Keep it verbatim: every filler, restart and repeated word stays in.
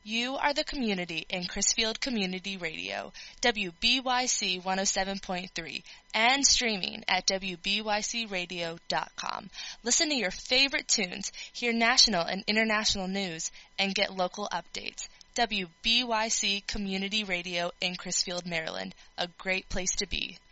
You are the community in Crisfield Community Radio, W B Y C one oh seven point three, and streaming at W B Y C radio dot com. Listen to your favorite tunes, hear national and international news, and get local updates. W B Y C Community Radio in Crisfield, Maryland, a great place to be.